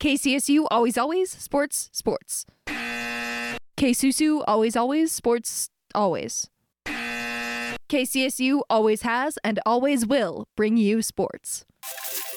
KCSU, always, sports. KSUSU, always, sports, always. KCSU always has and always will bring you sports.